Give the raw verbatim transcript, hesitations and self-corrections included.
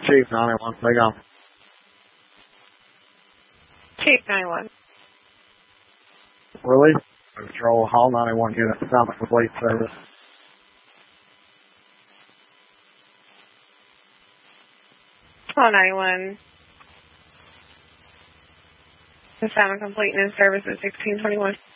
Chief nine one, they gone. Chief nine one. Release control, Hall ninety-one unit, sound complete service. Hall ninety-one. Assignment complete and in service at sixteen twenty-one.